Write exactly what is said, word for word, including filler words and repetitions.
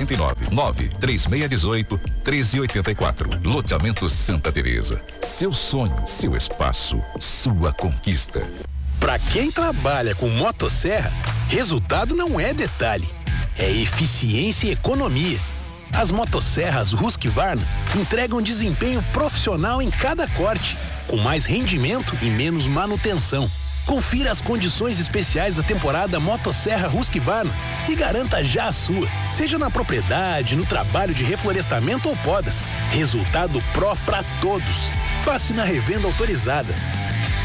oitenta e nove. nove três seis um oito, treze oitenta e quatro. Loteamento Santa Teresa. Seu sonho, seu espaço, sua conquista. Para quem trabalha com motosserra, resultado não é detalhe, é eficiência e economia. As motosserras Husqvarna entregam desempenho profissional em cada corte, com mais rendimento e menos manutenção. Confira as condições especiais da temporada Motosserra Husqvarna e garanta já a sua, seja na propriedade, no trabalho de reflorestamento ou podas. Resultado pró para todos. Passe na revenda autorizada.